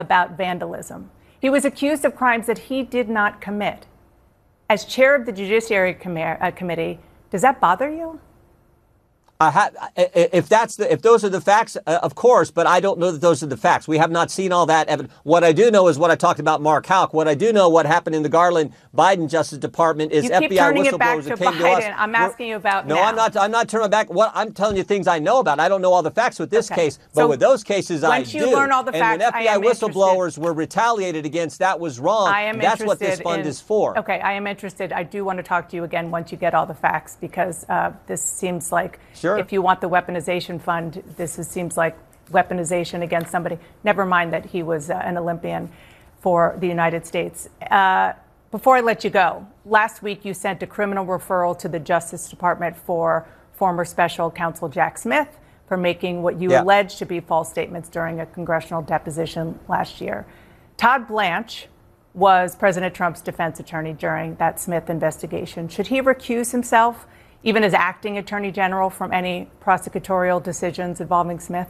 about vandalism. He was accused of crimes that he did not commit. As chair of the Judiciary Committee, does that bother you? If those are the facts, of course, but I don't know that those are the facts. We have not seen all that evidence. What I do know is what I talked about Mark Houck. What I do know what happened in the Garland Biden Justice Department is FBI whistleblowers that came to us. I'm asking you about no, now. I'm not turning back. What I'm telling you things I know about. I don't know all the facts with this case, but with those cases I do. Once you learn all the facts, and when FBI whistleblowers were retaliated against, that was wrong. That's what this fund is for. Okay, I am interested. I do want to talk to you again once you get all the facts, because this seems like if you want the weaponization fund, seems like weaponization against somebody. Never mind that he was an Olympian for the United States. Before I let you go, last week you sent a criminal referral to the Justice Department for former special counsel Jack Smith for making what you allege to be false statements during a congressional deposition last year. Todd Blanche was President Trump's defense attorney during that Smith investigation. Should he recuse himself, even as acting attorney general, from any prosecutorial decisions involving Smith?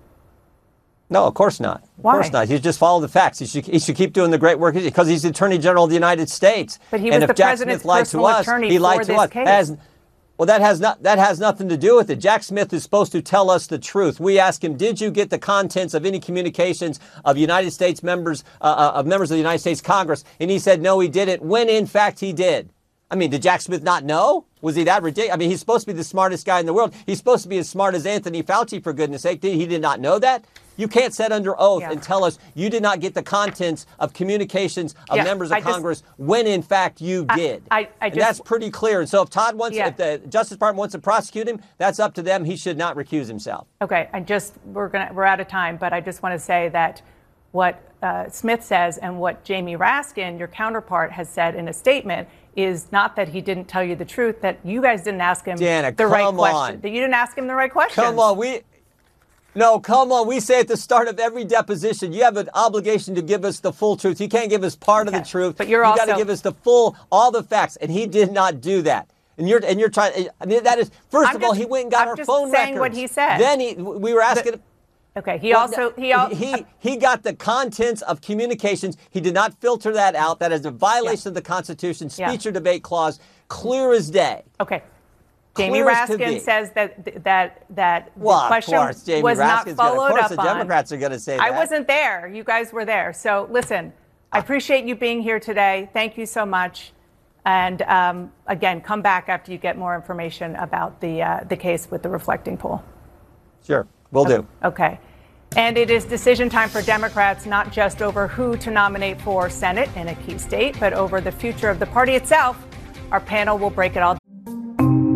No, of course not. Why? Of course not. He should just follow the facts. He should keep doing the great work because he's the Attorney General of the United States. But he was the president's personal attorney for this case. Well, that has nothing to do with it. Jack Smith is supposed to tell us the truth. We ask him, did you get the contents of any communications of United States members of the United States Congress? And he said, no, he didn't, when in fact he did. I mean, did Jack Smith not know? Was he that ridiculous? I mean, he's supposed to be the smartest guy in the world. He's supposed to be as smart as Anthony Fauci, for goodness sake. He did not know that? You can't sit under oath and tell us you did not get the contents of communications of members of Congress when, in fact, you did. And that's pretty clear. And so if Todd wants, if the Justice Department wants to prosecute him, that's up to them. He should not recuse himself. Okay, we're out of time, but I just want to say that what Smith says and what Jamie Raskin, your counterpart, has said in a statement is not that he didn't tell you the truth, that you guys didn't ask him the right question. That you didn't ask him the right question. Come on, we say at the start of every deposition, you have an obligation to give us the full truth. You can't give us part of the truth. But you got to give us the full, all the facts. And he did not do that. And you're trying. I mean, that is, first of all, he went and got our phone records. I'm just saying what he said. Then we were asking. Okay. He got the contents of communications. He did not filter that out. That is a violation of the Constitution, speech or debate clause, clear as day. Okay. Jamie Raskin says that the question was not followed up on. Of course, the Democrats are going to say that. I wasn't there. You guys were there. So listen, I appreciate you being here today. Thank you so much. And again, come back after you get more information about the case with the reflecting pool. Sure, will do. Okay. And it is decision time for Democrats, not just over who to nominate for Senate in a key state, but over the future of the party itself. Our panel will break it all